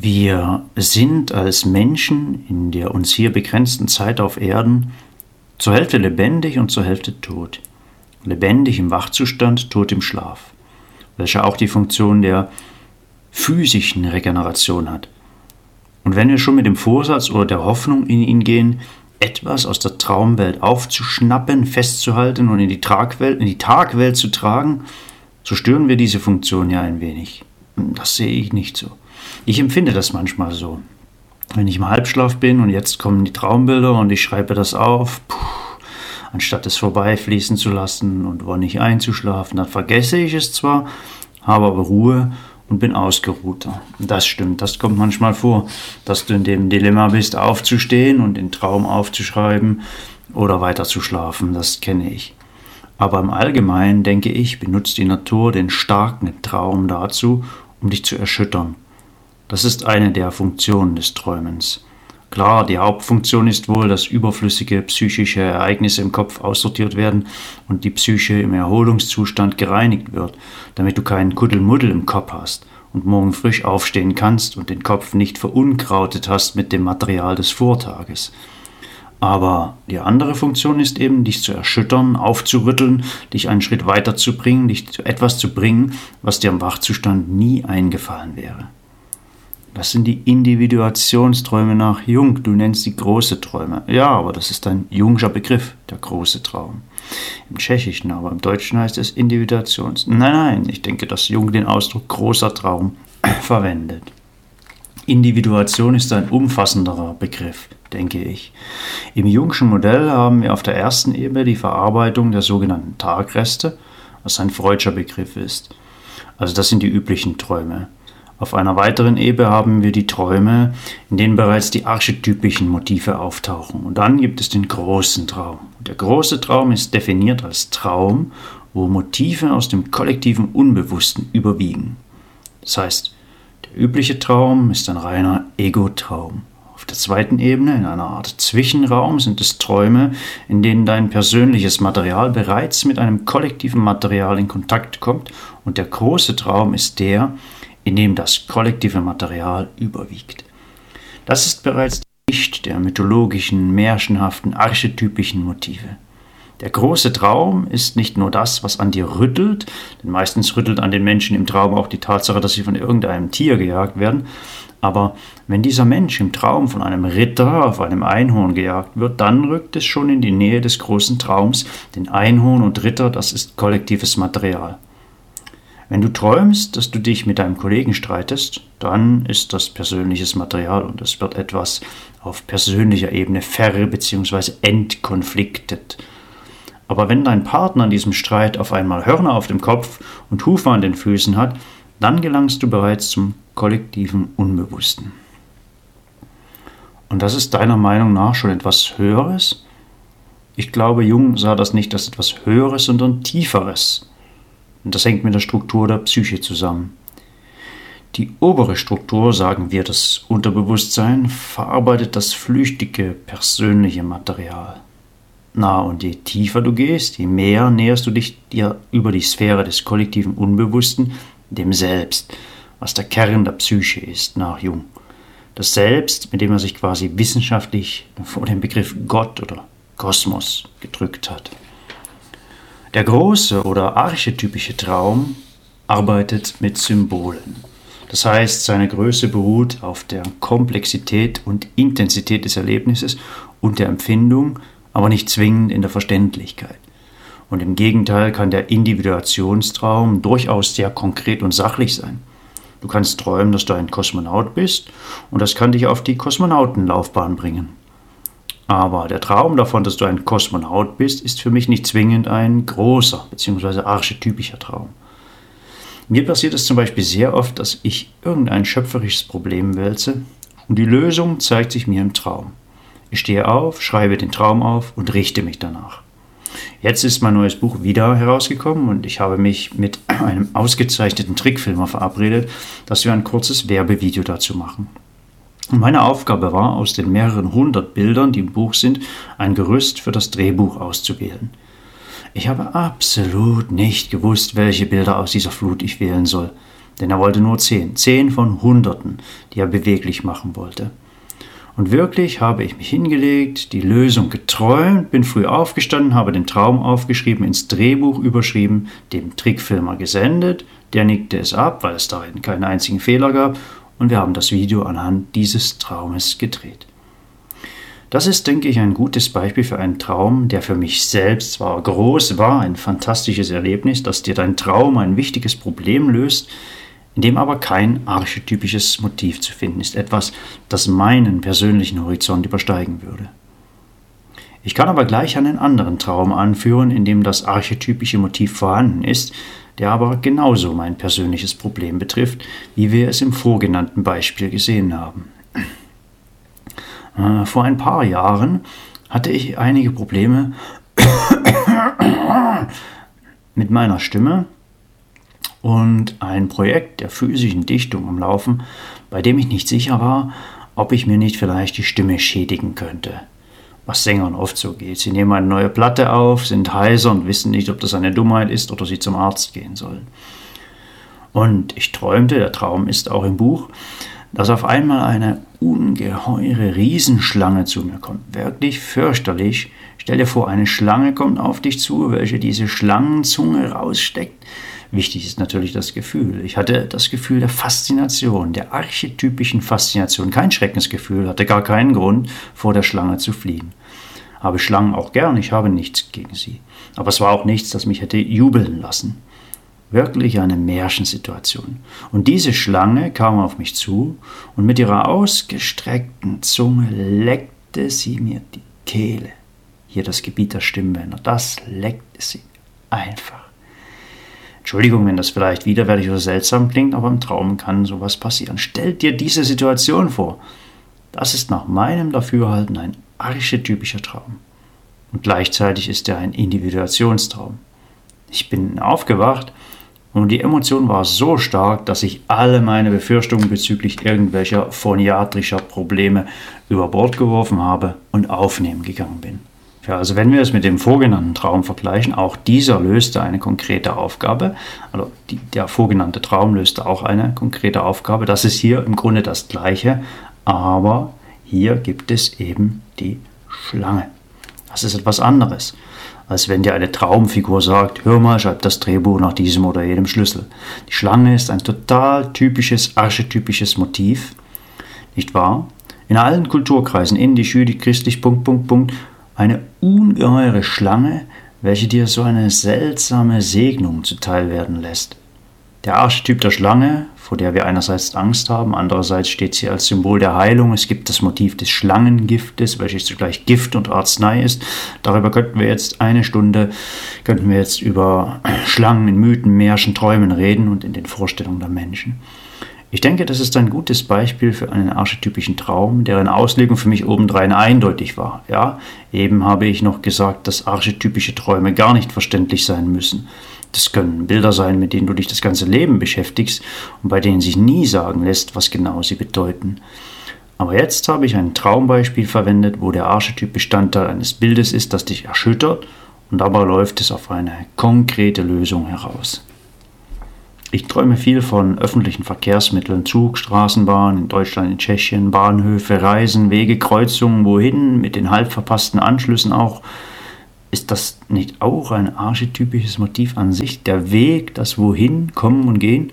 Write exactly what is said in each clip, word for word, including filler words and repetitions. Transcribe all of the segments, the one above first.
Wir sind als Menschen in der uns hier begrenzten Zeit auf Erden zur Hälfte lebendig und zur Hälfte tot. Lebendig im Wachzustand, tot im Schlaf, welcher auch die Funktion der physischen Regeneration hat. Und wenn wir schon mit dem Vorsatz oder der Hoffnung in ihn gehen, etwas aus der Traumwelt aufzuschnappen, festzuhalten und in die Tragwelt, in die Tagwelt zu tragen, so stören wir diese Funktion ja ein wenig. Das sehe ich nicht so. Ich empfinde das manchmal so. Wenn ich im Halbschlaf bin und jetzt kommen die Traumbilder und ich schreibe das auf, puh, anstatt es vorbeifließen zu lassen und wonnig einzuschlafen, dann vergesse ich es zwar, habe aber Ruhe und bin ausgeruhter. Das stimmt, das kommt manchmal vor, dass du in dem Dilemma bist, aufzustehen und den Traum aufzuschreiben oder weiter zu schlafen, das kenne ich. Aber im Allgemeinen, denke ich, benutzt die Natur den starken Traum dazu, um dich zu erschüttern. Das ist eine der Funktionen des Träumens. Klar, die Hauptfunktion ist wohl, dass überflüssige psychische Ereignisse im Kopf aussortiert werden und die Psyche im Erholungszustand gereinigt wird, damit du keinen Kuddelmuddel im Kopf hast und morgen frisch aufstehen kannst und den Kopf nicht verunkrautet hast mit dem Material des Vortages. Aber die andere Funktion ist eben, dich zu erschüttern, aufzurütteln, dich einen Schritt weiter zu bringen, dich zu etwas zu bringen, was dir im Wachzustand nie eingefallen wäre. Das sind die Individuationsträume nach Jung. Du nennst die große Träume. Ja, aber das ist ein Jungscher Begriff, der große Traum. Im Tschechischen, aber im Deutschen heißt es Individuations. Nein, nein, ich denke, dass Jung den Ausdruck großer Traum verwendet. Individuation ist ein umfassenderer Begriff, denke ich. Im Jungschen Modell haben wir auf der ersten Ebene die Verarbeitung der sogenannten Tagreste, was ein freudscher Begriff ist. Also das sind die üblichen Träume. Auf einer weiteren Ebene haben wir die Träume, in denen bereits die archetypischen Motive auftauchen. Und dann gibt es den großen Traum. Der große Traum ist definiert als Traum, wo Motive aus dem kollektiven Unbewussten überwiegen. Das heißt, der übliche Traum ist ein reiner Ego-Traum. Auf der zweiten Ebene, in einer Art Zwischenraum, sind es Träume, in denen dein persönliches Material bereits mit einem kollektiven Material in Kontakt kommt. Und der große Traum ist der, in dem das kollektive Material überwiegt. Das ist bereits die Sicht der mythologischen, märchenhaften, archetypischen Motive. Der große Traum ist nicht nur das, was an dir rüttelt, denn meistens rüttelt an den Menschen im Traum auch die Tatsache, dass sie von irgendeinem Tier gejagt werden, aber wenn dieser Mensch im Traum von einem Ritter auf einem Einhorn gejagt wird, dann rückt es schon in die Nähe des großen Traums, denn Einhorn und Ritter, das ist kollektives Material. Wenn du träumst, dass du dich mit deinem Kollegen streitest, dann ist das persönliches Material und es wird etwas auf persönlicher Ebene ver- bzw. entkonfliktet. Aber wenn dein Partner in diesem Streit auf einmal Hörner auf dem Kopf und Hufe an den Füßen hat, dann gelangst du bereits zum kollektiven Unbewussten. Und das ist deiner Meinung nach schon etwas Höheres? Ich glaube, Jung sah das nicht als etwas Höheres, sondern Tieferes. Und das hängt mit der Struktur der Psyche zusammen. Die obere Struktur, sagen wir das Unterbewusstsein, verarbeitet das flüchtige, persönliche Material. Na, und je tiefer du gehst, je mehr näherst du dich dir über die Sphäre des kollektiven Unbewussten, dem Selbst, was der Kern der Psyche ist, nach Jung. Das Selbst, mit dem er sich quasi wissenschaftlich vor dem Begriff Gott oder Kosmos gedrückt hat. Der große oder archetypische Traum arbeitet mit Symbolen. Das heißt, seine Größe beruht auf der Komplexität und Intensität des Erlebnisses und der Empfindung, aber nicht zwingend in der Verständlichkeit. Und im Gegenteil kann der Individuationstraum durchaus sehr konkret und sachlich sein. Du kannst träumen, dass du ein Kosmonaut bist und das kann dich auf die Kosmonautenlaufbahn bringen. Aber der Traum davon, dass du ein Kosmonaut bist, ist für mich nicht zwingend ein großer bzw. archetypischer Traum. Mir passiert es zum Beispiel sehr oft, dass ich irgendein schöpferisches Problem wälze und die Lösung zeigt sich mir im Traum. Ich stehe auf, schreibe den Traum auf und richte mich danach. Jetzt ist mein neues Buch wieder herausgekommen und ich habe mich mit einem ausgezeichneten Trickfilmer verabredet, dass wir ein kurzes Werbevideo dazu machen. Und meine Aufgabe war, aus den mehreren hundert Bildern, die im Buch sind, ein Gerüst für das Drehbuch auszuwählen. Ich habe absolut nicht gewusst, welche Bilder aus dieser Flut ich wählen soll. Denn er wollte nur zehn, zehn von Hunderten, die er beweglich machen wollte. Und wirklich habe ich mich hingelegt, die Lösung geträumt, bin früh aufgestanden, habe den Traum aufgeschrieben, ins Drehbuch überschrieben, dem Trickfilmer gesendet, der nickte es ab, weil es darin keinen einzigen Fehler gab, und wir haben das Video anhand dieses Traumes gedreht. Das ist, denke ich, ein gutes Beispiel für einen Traum, der für mich selbst zwar groß war, ein fantastisches Erlebnis, dass dir dein Traum ein wichtiges Problem löst, in dem aber kein archetypisches Motiv zu finden ist, etwas, das meinen persönlichen Horizont übersteigen würde. Ich kann aber gleich einen anderen Traum anführen, in dem das archetypische Motiv vorhanden ist, der aber genauso mein persönliches Problem betrifft, wie wir es im vorgenannten Beispiel gesehen haben. Äh, vor ein paar Jahren hatte ich einige Probleme mit meiner Stimme und ein Projekt der physischen Dichtung am Laufen, bei dem ich nicht sicher war, ob ich mir nicht vielleicht die Stimme schädigen könnte. Was Sängern oft so geht. Sie nehmen eine neue Platte auf, sind heiser und wissen nicht, ob das eine Dummheit ist oder sie zum Arzt gehen sollen. Und ich träumte, der Traum ist auch im Buch, dass auf einmal eine ungeheure Riesenschlange zu mir kommt. Wirklich fürchterlich. Stell dir vor, eine Schlange kommt auf dich zu, welche diese Schlangenzunge raussteckt. Wichtig ist natürlich das Gefühl. Ich hatte das Gefühl der Faszination, der archetypischen Faszination. Kein Schreckensgefühl, hatte gar keinen Grund, vor der Schlange zu fliehen. Habe Schlangen auch gern, ich habe nichts gegen sie. Aber es war auch nichts, das mich hätte jubeln lassen. Wirklich eine Märchensituation. Und diese Schlange kam auf mich zu und mit ihrer ausgestreckten Zunge leckte sie mir die Kehle. Hier das Gebiet der Stimmbänder, das leckte sie einfach. Entschuldigung, wenn das vielleicht widerwärtig oder seltsam klingt, aber im Traum kann sowas passieren. Stell dir diese Situation vor. Das ist nach meinem Dafürhalten ein archetypischer Traum. Und gleichzeitig ist er ein Individuationstraum. Ich bin aufgewacht und die Emotion war so stark, dass ich alle meine Befürchtungen bezüglich irgendwelcher phoniatrischer Probleme über Bord geworfen habe und aufnehmen gegangen bin. Ja, also wenn wir es mit dem vorgenannten Traum vergleichen, auch dieser löste eine konkrete Aufgabe, also die, der vorgenannte Traum löste auch eine konkrete Aufgabe. Das ist hier im Grunde das Gleiche, aber hier gibt es eben die Schlange. Das ist etwas anderes, als wenn dir eine Traumfigur sagt, hör mal, schreib das Drehbuch nach diesem oder jedem Schlüssel. Die Schlange ist ein total typisches, archetypisches Motiv, nicht wahr? In allen Kulturkreisen, indisch, jüdisch, christlich, Punkt, Punkt, Punkt, eine ungeheure Schlange, welche dir so eine seltsame Segnung zuteil werden lässt. Der Archetyp der Schlange, vor der wir einerseits Angst haben, andererseits steht sie als Symbol der Heilung. Es gibt das Motiv des Schlangengiftes, welches zugleich Gift und Arznei ist. Darüber könnten wir jetzt eine Stunde, könnten wir jetzt über Schlangen in Mythen, Märchen, Träumen reden und in den Vorstellungen der Menschen. Ich denke, das ist ein gutes Beispiel für einen archetypischen Traum, deren Auslegung für mich obendrein eindeutig war. Ja, eben habe ich noch gesagt, dass archetypische Träume gar nicht verständlich sein müssen. Das können Bilder sein, mit denen du dich das ganze Leben beschäftigst und bei denen sich nie sagen lässt, was genau sie bedeuten. Aber jetzt habe ich ein Traumbeispiel verwendet, wo der Archetyp Bestandteil eines Bildes ist, das dich erschüttert, und dabei läuft es auf eine konkrete Lösung heraus. Ich träume viel von öffentlichen Verkehrsmitteln, Zug, Straßenbahn, in Deutschland, in Tschechien, Bahnhöfe, Reisen, Wege, Kreuzungen, wohin, mit den halb verpassten Anschlüssen auch. Ist das nicht auch ein archetypisches Motiv an sich? Der Weg, das Wohin, Kommen und Gehen?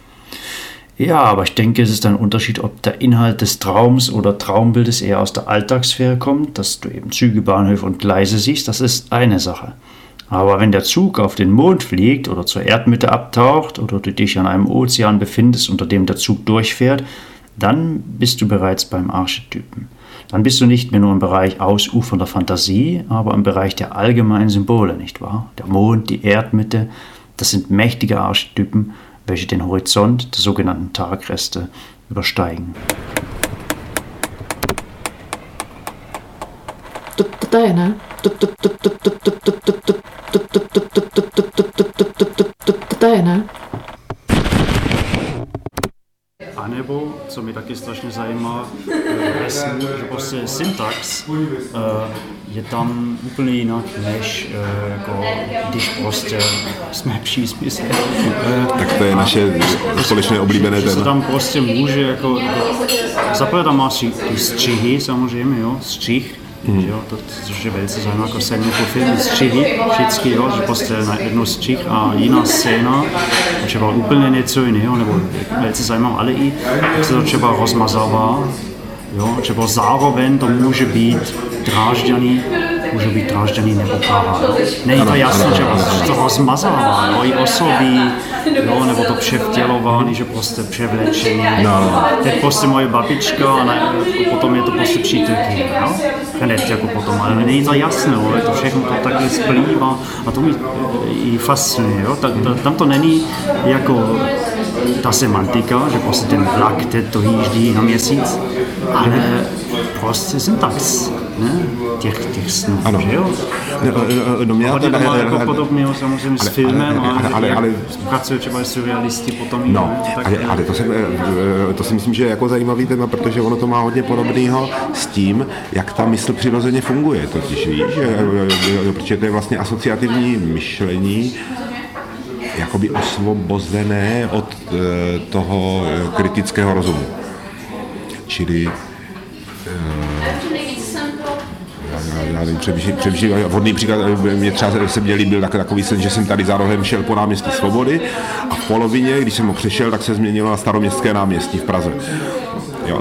Ja, aber ich denke, es ist ein Unterschied, ob der Inhalt des Traums oder Traumbildes eher aus der Alltagssphäre kommt, dass du eben Züge, Bahnhöfe und Gleise siehst, das ist eine Sache. Aber wenn der Zug auf den Mond fliegt oder zur Erdmitte abtaucht oder du dich an einem Ozean befindest, unter dem der Zug durchfährt, dann bist du bereits beim Archetypen. Dann bist du nicht mehr nur im Bereich ausufernder Fantasie, aber im Bereich der allgemeinen Symbole, nicht wahr? Der Mond, die Erdmitte, das sind mächtige Archetypen, welche den Horizont der sogenannten Tagreste übersteigen. A nebo, co mě taky strašně zajímá, ve snu, že prostě syntax je tam úplně jinak, než jako, když prostě jsme příspisy. Tak to je naše společné oblíbené téma. Že se tam prostě může, jako, zaprvé tam má ty střihy samozřejmě, jo, střih, Mm. Jo, to, což je velice zajímavé, jako se jako filmy střihy, vždycky, jo, že prostě na jednu střih a jiná scéna, třeba úplně něco jiného, nebo velice zajímavé, ale i jak se to třeba rozmazává, jo, třeba zároveň to může být drážděný, může být drážděný nebo káva. Není to jasné, že to rozmazává, jo, i osoby, jo, nebo to převtělování, že prostě převlečení. No. Teď prostě moje babička a ne, potom je to prostě přítelkyně, jo. Hned jako potom, ale není to jasné, jo, to všechno to takhle splývá a to mi i fascinuje, jo. Ta, ta, tam to není jako ta semantika, že prostě ten vlak teď to jíždí na měsíc, ale prostě syntax, ne? Těch, těch snů, ano. Že jo? No, no, hodně to má jako podobného samozřejmě s filmem, ale, ale, ale, ale pracuje třeba i surrealisti potom. No, tak, ale, ale to, se, to si myslím, že je jako zajímavý téma, protože ono to má hodně podobného s tím, jak ta mysl přirozeně funguje, totiž víš, že, protože to je vlastně asociativní myšlení, jakoby osvobozené od e, toho kritického rozumu. Čili já nevím, přemýšlím, vhodný příklad, mě třeba se mě líbil takový sen, že jsem tady za rohem šel po náměstí Svobody a v polovině, když jsem ho přešel, tak se změnilo na Staroměstské náměstí v Praze. Jo,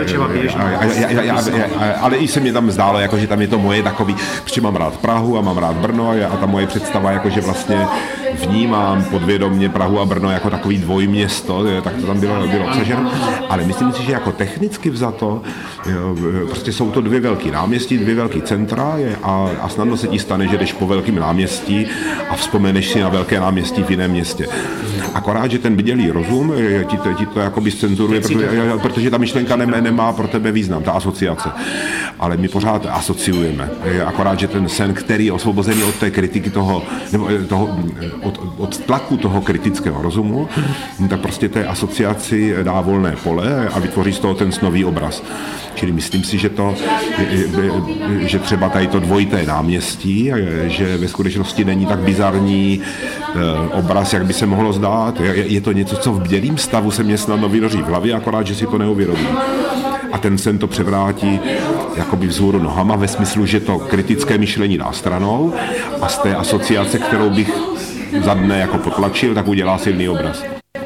ale i se mě tam zdálo, jako, že tam je to moje takový, protože mám rád Prahu a mám rád Brno a ta moje představa, jako, že vlastně vnímám podvědomě Prahu a Brno jako takový dvojměsto, tak to tam bylo, bylo obsaženo. Ale myslím si, že jako technicky vzato, jo, prostě jsou to dvě velké náměstí, dvě velké centra a, a snadno se ti stane, že jdeš po velkém náměstí a vzpomeneš si na velké náměstí v jiném městě. Akorát, že ten vidělý rozum ti to, ti to jakoby zcenzuruje, protože, protože ta myšlenka nemá, nemá pro tebe význam, ta asociace. Ale my pořád asociujeme. Akorát, že ten sen, který je osvobozený od té kritiky toho, nebo toho od, od tlaku toho kritického rozumu, tak prostě té asociaci dá volné pole a vytvoří z toho ten snový obraz. Čili myslím si, že to, že třeba tady to dvojité náměstí, že ve skutečnosti není tak bizarní obraz, jak by se mohlo zdát. Je to něco, co v bdělým stavu se mě snadno vynoří v hlavě, akorát, že si to neuvědomí. A ten sen to převrátí jakoby vzhůru nohama ve smyslu, že to kritické myšlení dá stranou a z té asociace, kterou bych za dne jako potlačil, tak udělá silný obraz.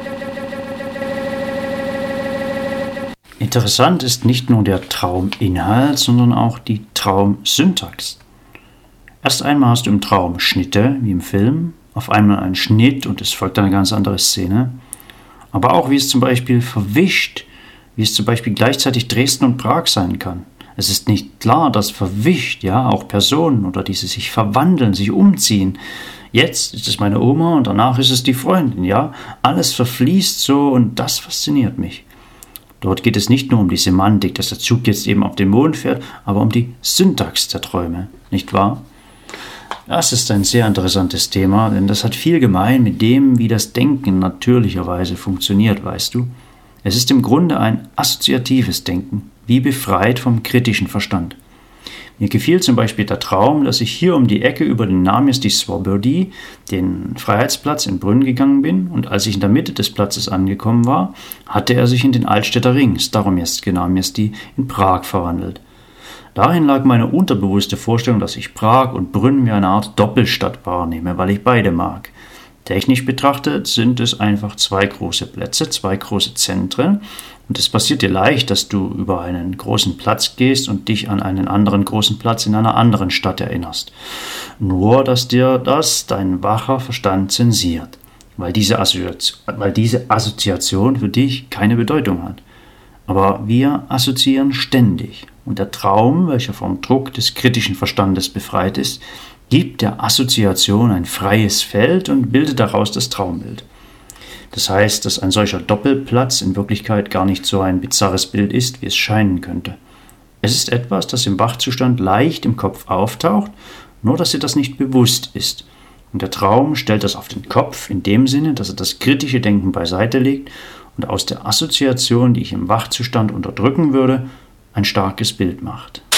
Interessant ist nicht nur der Trauminhalt, sondern auch die Traumsyntax. Erst einmal hast du im Traum Schnitte, wie im Film, auf einmal einen Schnitt und es folgt eine ganz andere Szene. Aber auch wie es zum Beispiel verwischt, wie es zum Beispiel gleichzeitig Dresden und Prag sein kann. Es ist nicht klar, dass verwischt, ja, auch Personen oder diese sich verwandeln, sich umziehen. Jetzt ist es meine Oma und danach ist es die Freundin, ja. Alles verfließt so und das fasziniert mich. Dort geht es nicht nur um die Semantik, dass der Zug jetzt eben auf den Mond fährt, aber um die Syntax der Träume, nicht wahr? Das ist ein sehr interessantes Thema, denn das hat viel gemein mit dem, wie das Denken natürlicherweise funktioniert, weißt du? Es ist im Grunde ein assoziatives Denken, wie befreit vom kritischen Verstand. Mir gefiel zum Beispiel der Traum, dass ich hier um die Ecke über den Náměstí Svobody, den Freiheitsplatz in Brünn gegangen bin und als ich in der Mitte des Platzes angekommen war, hatte er sich in den Altstädter Ring, Staroměstské náměstí, in Prag verwandelt. Darin lag meine unterbewusste Vorstellung, dass ich Prag und Brünn wie eine Art Doppelstadt wahrnehme, weil ich beide mag. Technisch betrachtet sind es einfach zwei große Plätze, zwei große Zentren und es passiert dir leicht, dass du über einen großen Platz gehst und dich an einen anderen großen Platz in einer anderen Stadt erinnerst. Nur, dass dir das dein wacher Verstand zensiert, weil diese Assoziation, weil diese Assoziation für dich keine Bedeutung hat. Aber wir assoziieren ständig und der Traum, welcher vom Druck des kritischen Verstandes befreit ist, gibt der Assoziation ein freies Feld und bildet daraus das Traumbild. Das heißt, dass ein solcher Doppelplatz in Wirklichkeit gar nicht so ein bizarres Bild ist, wie es scheinen könnte. Es ist etwas, das im Wachzustand leicht im Kopf auftaucht, nur dass dir das nicht bewusst ist. Und der Traum stellt das auf den Kopf in dem Sinne, dass er das kritische Denken beiseite legt und aus der Assoziation, die ich im Wachzustand unterdrücken würde, ein starkes Bild macht.